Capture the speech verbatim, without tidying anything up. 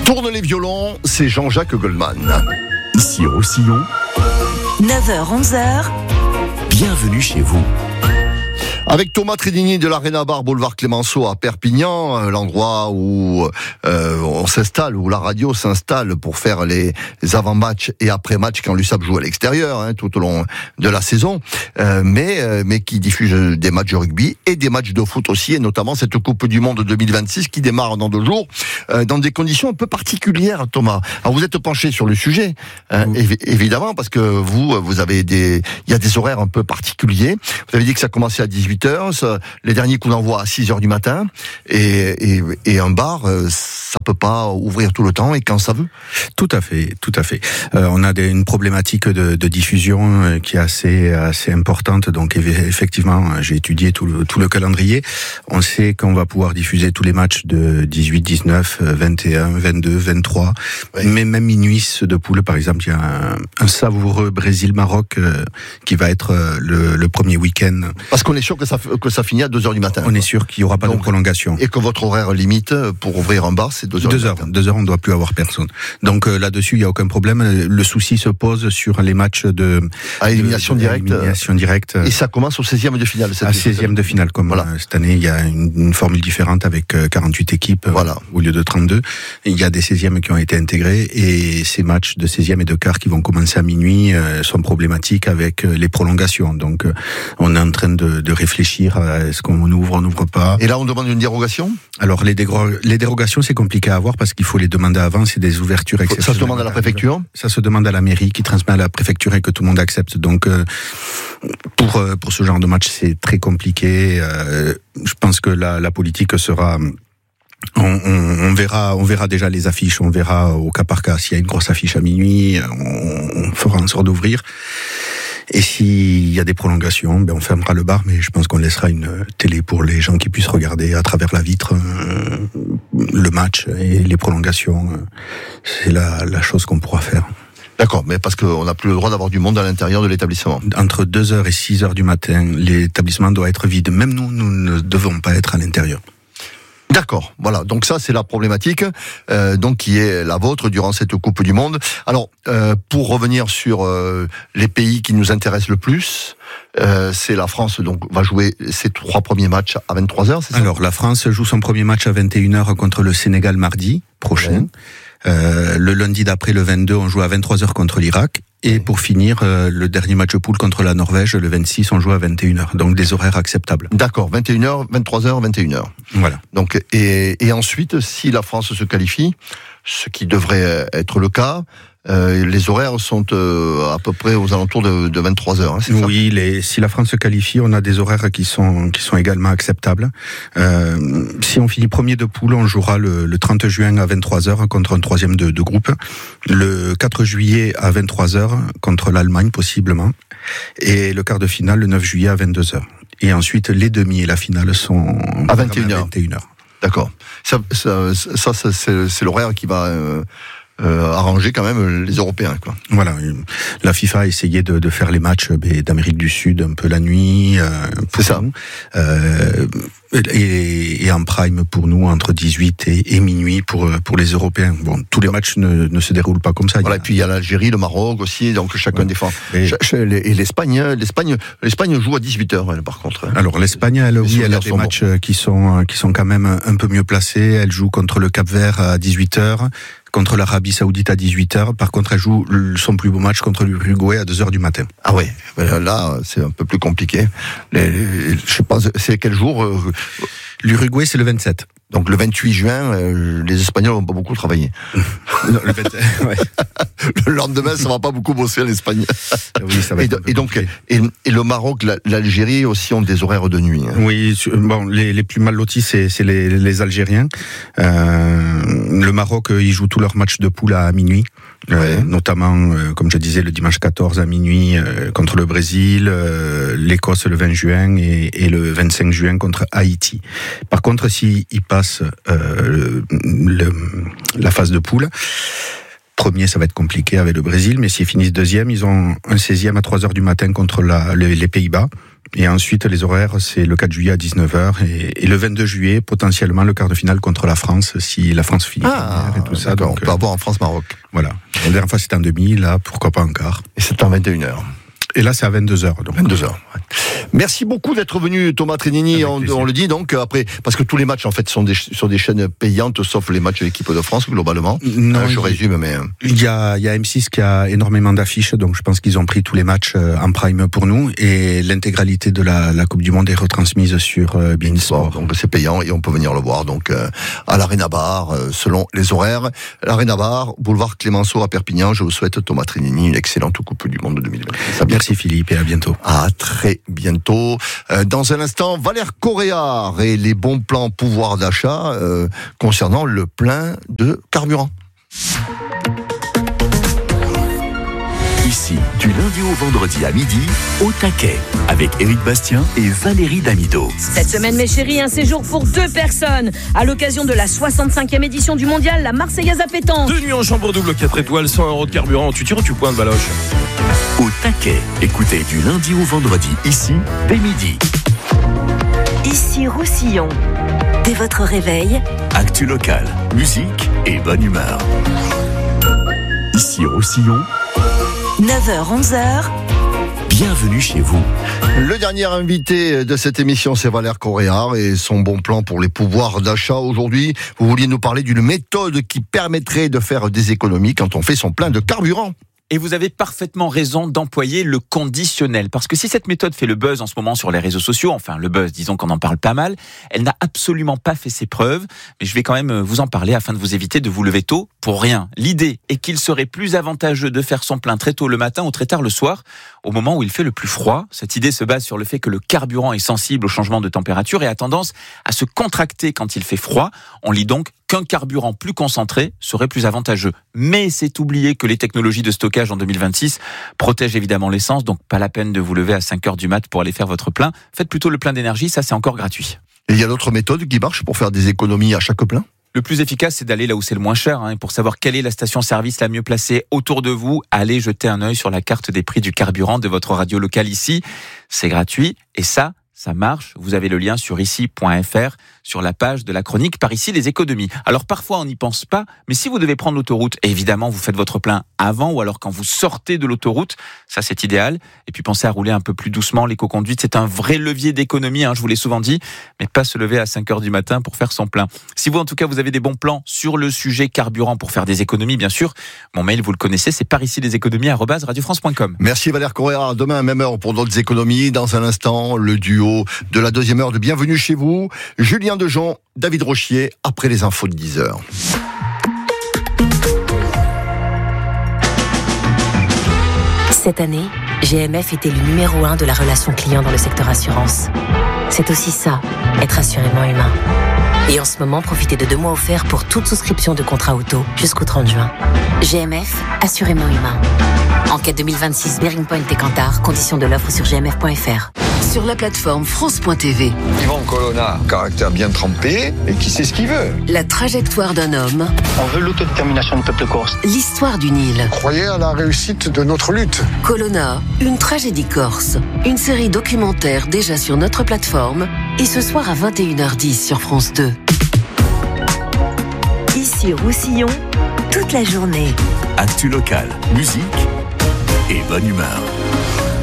Tourne les violons, c'est Jean-Jacques Goldman. Ici Roussillon, neuf heures onze heures. Bienvenue chez vous. Avec Thomas Trédigny de l'Arena Bar Boulevard Clémenceau à Perpignan, l'endroit où euh, on s'installe, où la radio s'installe pour faire les, les avant-matchs et après-matchs quand l'U S A P joue à l'extérieur, hein, tout au long de la saison, euh, mais, euh, mais qui diffuse des matchs de rugby et des matchs de foot aussi, et notamment cette Coupe du Monde deux mille vingt-six qui démarre dans deux jours, euh, dans des conditions un peu particulières, Thomas. Alors vous êtes penché sur le sujet, hein, mmh. évi- évidemment, parce que vous, vous avez des, il y a des horaires un peu particuliers. Vous avez dit que ça commençait à dix-huit heures, les derniers coups d'envoi à six heures du matin, et, et, et un bar, ça peut pas ouvrir tout le temps et quand ça veut. Tout à fait, tout à fait. Euh, on a des, une problématique de, de diffusion euh, qui est assez assez importante. Donc effectivement, j'ai étudié tout le, tout le calendrier. On sait qu'on va pouvoir diffuser tous les matchs de dix-huit, dix-neuf, vingt et un, vingt-deux, vingt-trois, oui. Mais même minuit de poule, par exemple, il y a un, un savoureux Brésil-Maroc euh, qui va être euh, le, le premier week-end. Parce qu'on est sûr que ça que ça finit à deux heures du matin. On quoi. Est sûr qu'il n'y aura pas Donc, de prolongation. Et que votre horaire limite pour ouvrir un bar, c'est deux heures. Deux heures, deux heures, on ne doit plus avoir personne. Donc euh, là-dessus, il n'y a aucun problème. Le souci se pose sur les matchs de à élimination de, de, directe. Élimination directe. Et ça commence au seizième de finale. À seizième de finale, comme voilà. euh, cette année, il y a une, une formule différente avec euh, quarante-huit équipes voilà. euh, au lieu de trente-deux. Et il y a des seizièmes qui ont été intégrés et ces matchs de seizième et de quart qui vont commencer à minuit euh, sont problématiques avec euh, les prolongations. Donc euh, on est en train de, de réfléchir à est-ce qu'on ouvre, on n'ouvre pas. Et là, on demande une dérogation ? Alors les, dégro- les dérogations, c'est compliqué à avoir parce qu'il faut les demander avant. C'est des ouvertures exceptionnelles. Ça se demande à la préfecture ? Ça se demande à la mairie qui transmet à la préfecture et que tout le monde accepte. Donc euh, pour euh, pour ce genre de match, c'est très compliqué. Euh, je pense que la, la politique sera. On, on, on verra, on verra déjà les affiches. On verra au cas par cas s'il y a une grosse affiche à minuit. On, on fera en sorte d'ouvrir. Et s'il y a des prolongations, ben on fermera le bar, mais je pense qu'on laissera une télé pour les gens qui puissent regarder à travers la vitre euh, le match et les prolongations. C'est la, la chose qu'on pourra faire. D'accord, mais parce qu'on n'a plus le droit d'avoir du monde à l'intérieur de l'établissement. Entre deux heures et six heures du matin, l'établissement doit être vide. Même nous, nous ne devons pas être à l'intérieur. D'accord, voilà. Donc ça, c'est la problématique, euh, donc qui est la vôtre durant cette Coupe du Monde. Alors, euh, pour revenir sur euh, les pays qui nous intéressent le plus, euh, c'est la France. Donc, va jouer ses trois premiers matchs à vingt-trois heures. C'est ça ? Alors, la France joue son premier match à vingt et une heures contre le Sénégal mardi prochain. Ouais. Euh, le lundi d'après, le vingt-deux, on joue à vingt-trois heures contre l'Irak. Et pour finir, euh, le dernier match de poule contre la Norvège, le vingt-six, on joue à vingt et une heures. Donc des horaires acceptables. D'accord, vingt et une heures, vingt-trois heures, vingt et une heures. Voilà. Donc, et, et ensuite, si la France se qualifie, ce qui devrait être le cas, euh, les horaires sont euh, à peu près aux alentours de, de vingt-trois heures. Hein, c'est oui, ça les, si la France se qualifie, on a des horaires qui sont qui sont également acceptables. Euh, si on finit premier de poule, on jouera le, le trente juin à vingt-trois heures contre un troisième de, de groupe. Le quatre juillet à vingt-trois heures contre l'Allemagne possiblement. Et le quart de finale le neuf juillet à vingt-deux heures. Et ensuite, les demi et la finale sont à vingt et une heures. vingt et une heures. D'accord. Ça, ça, ça, ça c'est, c'est l'horaire qui va... Euh... Euh, arranger quand même les Européens, quoi. Voilà, la FIFA a essayé de, de faire les matchs d'Amérique du Sud un peu la nuit. Euh, C'est ça. Euh, et, et en prime pour nous entre dix-huit et, et minuit pour pour les Européens. Bon, tous les matchs ne, ne se déroulent pas comme ça. Voilà, et puis il y a l'Algérie, le Maroc aussi, donc chacun ouais. défend. Et, et l'Espagne, l'Espagne, l'Espagne joue à dix-huit heures, elle, par contre. Alors l'Espagne, elle, oui, elle a des matchs bons. qui sont qui sont quand même un peu mieux placés. Elle joue contre le Cap-Vert à dix-huit heures. Contre l'Arabie Saoudite à dix-huit heures. Par contre, elle joue son plus beau match contre l'Uruguay à deux heures du matin. Ah ouais, là, c'est un peu plus compliqué. Les, les, je sais pas, c'est quel jour euh... L'Uruguay, c'est le vingt-sept. Donc le vingt-huit juin, euh, les Espagnols n'ont pas beaucoup travaillé. Non, le, vingt... ouais. Le lendemain, ça va pas beaucoup bosser en Espagne. Oui, ça va être et, et donc, et, et le Maroc, la, l'Algérie aussi ont des horaires de nuit. Hein. Oui, bon, les, les plus mal lotis, c'est, c'est les, les Algériens. Euh, le Maroc, ils jouent tous leurs matchs de poule à minuit. Ouais. Euh, notamment, euh, comme je disais, le dimanche quatorze à minuit euh, contre le Brésil, euh, l'Écosse le vingt juin et, et le vingt-cinq juin contre Haïti. Par contre, s'ils passent euh, le, le, la phase de poule, premiers, ça va être compliqué avec le Brésil, mais s'ils finissent deuxième, ils ont un seizième à trois heures du matin contre la, les, les Pays-Bas. Et ensuite, les horaires, c'est le quatre juillet à dix-neuf heures et, et le vingt-deux juillet, potentiellement, le quart de finale contre la France, si la France finit ah, première et tout ça. Donc, on euh, peut avoir en France-Maroc. Voilà. La dernière fois, c'était en demi, là, pourquoi pas en quart. Et c'est en vingt et une heures. Et là, c'est à vingt-deux heures. Donc. vingt-deux heures. Ouais. Merci beaucoup d'être venu, Thomas Trénini. On, on le dit donc après, parce que tous les matchs en fait sont des, sur des chaînes payantes, sauf les matchs de l'équipe de France globalement. Non, euh, je résume, mais il y a, il y a M six qui a énormément d'affiches, donc je pense qu'ils ont pris tous les matchs en prime pour nous, et l'intégralité de la, la Coupe du Monde est retransmise sur euh, beIN Sport. Donc c'est payant et on peut venir le voir donc euh, à l'Arena Bar euh, selon les horaires. L'Arena Bar, boulevard Clémenceau à Perpignan. Je vous souhaite, Thomas Trénini, une excellente Coupe du Monde deux mille vingt. Merci Philippe et à bientôt. À très bientôt. Euh, dans un instant, Valère Coréard et les bons plans pouvoir d'achat euh, concernant le plein de carburant. Ici, du lundi au vendredi à midi, au taquet, avec Éric Bastien et Valérie Damido. Cette semaine, mes chéris, un séjour pour deux personnes. À l'occasion de la soixante-cinquième édition du mondial, la Marseillaise à pétanque. Deux nuits en chambre double, quatre étoiles, cent euros de carburant. Tu tires ou tu pointes, Valoche? Au taquet, écoutez du lundi au vendredi, ici, dès midi. Ici Roussillon. Dès votre réveil, Actu locale, musique et bonne humeur. Ici Roussillon, neuf heures onze heures. bienvenue chez vous. Le dernier invité de cette émission, c'est Valère Coréard et son bon plan pour les pouvoirs d'achat. Aujourd'hui, vous vouliez nous parler d'une méthode qui permettrait de faire des économies quand on fait son plein de carburant. Et vous avez parfaitement raison d'employer le conditionnel. Parce que si cette méthode fait le buzz en ce moment sur les réseaux sociaux, enfin le buzz, disons qu'on en parle pas mal, elle n'a absolument pas fait ses preuves. Mais je vais quand même vous en parler afin de vous éviter de vous lever tôt pour rien. L'idée est qu'il serait plus avantageux de faire son plein très tôt le matin ou très tard le soir, au moment où il fait le plus froid. Cette idée se base sur le fait que le carburant est sensible au changement de température et a tendance à se contracter quand il fait froid. On lit donc qu'un carburant plus concentré serait plus avantageux. Mais c'est oublier que les technologies de stockage en deux mille vingt-six protègent évidemment l'essence, donc pas la peine de vous lever à cinq heures du mat pour aller faire votre plein. Faites plutôt le plein d'énergie, ça c'est encore gratuit. Et il y a d'autres méthodes qui marchent pour faire des économies à chaque plein ? Le plus efficace, c'est d'aller là où c'est le moins cher. Hein. Pour savoir quelle est la station-service la mieux placée autour de vous, allez jeter un œil sur la carte des prix du carburant de votre radio locale ici. C'est gratuit et ça, ça marche. Vous avez le lien sur ici point f r, sur la page de la chronique Par ici les économies. Alors parfois on n'y pense pas, mais si vous devez prendre l'autoroute, évidemment vous faites votre plein avant ou alors quand vous sortez de l'autoroute, ça c'est idéal. Et puis pensez à rouler un peu plus doucement, l'éco-conduite c'est un vrai levier d'économie, hein, je vous l'ai souvent dit, mais pas se lever à cinq heures du matin pour faire son plein. Si vous en tout cas vous avez des bons plans sur le sujet carburant pour faire des économies, bien sûr, mon mail vous le connaissez, c'est par ici les économies arobase radio france point com. Merci Valère Coréard, demain même heure pour d'autres économies. Dans un instant, le duo de la deuxième heure de Bienvenue chez vous, Julien Dejon, David Rochier, après les infos de dix heures. Cette année, G M F était le numéro un de la relation client dans le secteur assurance. C'est aussi ça, être assurément humain. Et en ce moment, profitez de deux mois offerts pour toute souscription de contrat auto jusqu'au trente juin. G M F, assurément humain. Enquête deux mille vingt-six, Bearing Point et Kantar, conditions de l'offre sur g m f point f r. Sur la plateforme France point t v. Yvan Colonna, caractère bien trempé et qui sait ce qu'il veut. La trajectoire d'un homme. On veut l'autodétermination du peuple corse. L'histoire du Nil. Croyez à la réussite de notre lutte. Colonna, une tragédie corse. Une série documentaire déjà sur notre plateforme et ce soir à vingt et une heures dix sur France deux. Ici Roussillon, toute la journée. Actu locale, musique et bonne humeur.